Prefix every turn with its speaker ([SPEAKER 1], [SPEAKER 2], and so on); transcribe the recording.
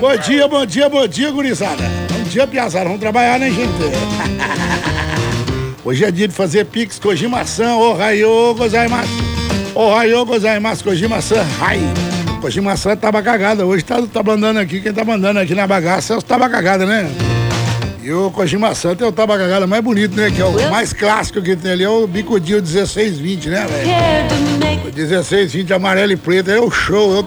[SPEAKER 1] Bom dia, gurizada. Bom dia, piazada. Vamos trabalhar, né, gente? Hoje é dia de fazer pix Kojima-san. Ohayou gozaimasu. Ohayou gozaimasu, Kojima-san. Ai. Kojima-san tava cagada. Hoje tá mandando aqui. Quem tá mandando aqui na bagaça é os tava cagada, né? E o Kojima-san tem o taba cagada mais bonito, né? Que é o mais clássico que tem ali, é o bicudinho 1620, né, velho? O 1620 amarelo e preto, é o show, é o